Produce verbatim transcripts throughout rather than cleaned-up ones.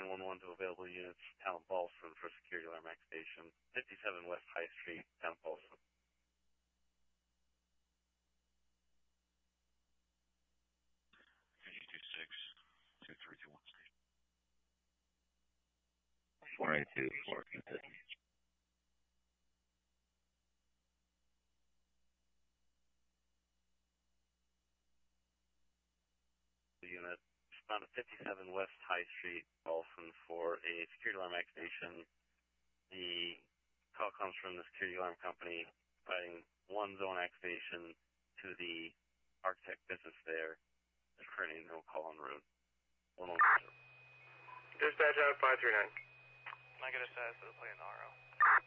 nine one one to available units, Town of Ballston for security alarm activation, fifty-seven West High Street, Town of Ballston. two six two three two one station. four eight two four two six. Unit, respond to fifty-seven West High Street, Ballston for a security alarm activation. The call comes from the security alarm company providing one zone activation to the architect business there. There's currently no call on route. one one zero. Dispatch out five three nine. Negative status of the plane in R O.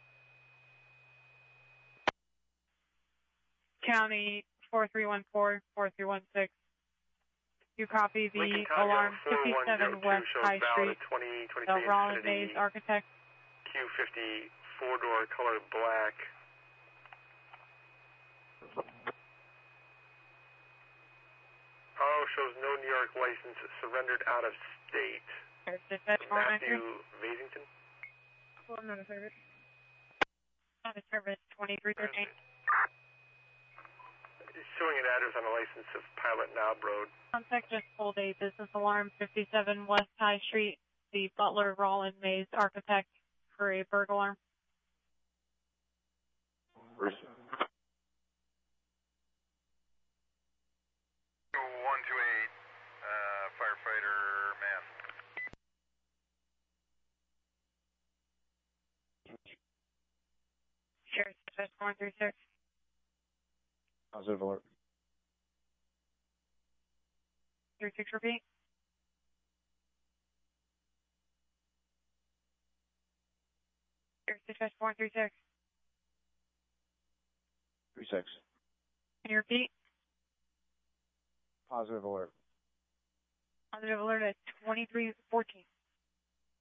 County four three one four, four three one six. You copy the Lincoln alarm Congo fifty-seven West High Street, the Rollins Mays Architect. Q fifty, four-door, color black. Oh, shows no New York license, surrendered out of state. Matthew Vasington? Well, not a service. Not a service, twenty-three thirteen. Showing an address on a license of Pilot Knob Road. Contact just pulled a business alarm, fifty-seven West High Street, the Butler Rollins Mays Architect for a burglar alarm. one two eight, uh, firefighter man. Sheriff's Dispatch one three six. Positive alert. three six repeat. Sheriff's Dispatch one three six. three six. Can you repeat? Positive alert. Positive alert at twenty-three fourteen.